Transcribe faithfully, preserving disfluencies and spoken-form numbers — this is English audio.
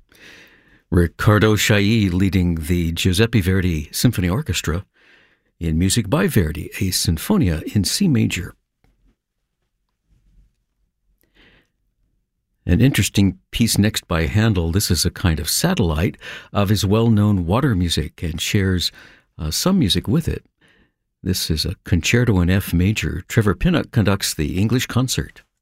Riccardo Chailly leading the Giuseppe Verdi Symphony Orchestra in music by Verdi, a Sinfonia in C major. An interesting piece next by Handel. This is a kind of satellite of his well-known water music and shares uh, some music with it. This is a concerto in F major. Trevor Pinnock conducts the English concert.